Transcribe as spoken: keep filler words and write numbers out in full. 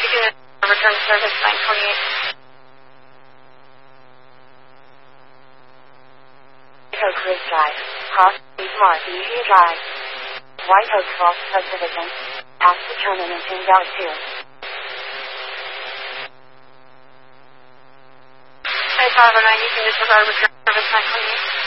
unit, return service nine twenty-eight. White Oak Ridge Drive, Cross Street North Easy Drive. White Oak twelfth Subdivision. Ask to turn in into Valley two. five oh nine, you can disregard return service nine twenty-eight.